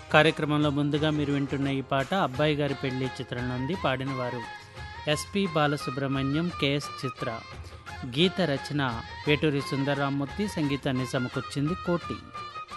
కార్యక్రమంలో ముందుగా మీరు వింటున్న ఈ పాట అబ్బాయి గారి పెళ్లి చిత్రం నుండి పాడినవారు ఎస్పి బాలసుబ్రహ్మణ్యం, కెఎస్ చిత్ర. గీత రచన వేటూరి సుందరరామ్మూర్తి, సంగీతాన్ని సమకూర్చింది కోటి.